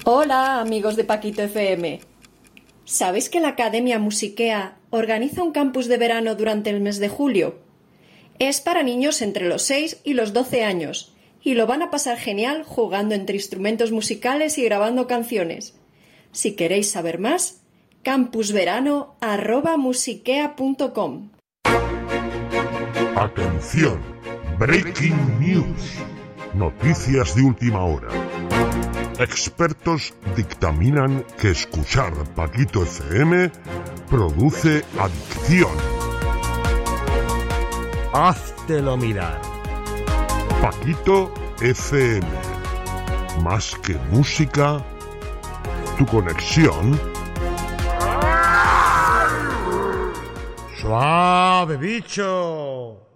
Hola, amigos de Paquito FM. ¿Sabéis que la Academia Musiquea organiza un campus de verano durante el mes de julio? Es para niños entre los 6 y los 12 años y lo van a pasar genial jugando entre instrumentos musicales y grabando canciones. Si queréis saber más, campusverano@musiquea.com. Atención, Breaking News. Noticias de última hora. Expertos dictaminan que escuchar Paquito FM produce adicción. Háztelo mirar. Paquito FM. Más que música, tu conexión. ¡Suave, bicho!